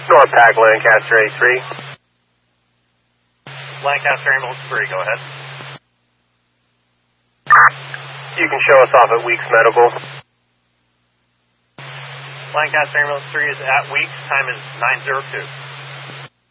Norpac, Lancaster A3. Lancaster Ambulance 3, go ahead. You can show us off at Weeks Medical. Lancaster Ambulance 3 is at Weeks, time is 9:02.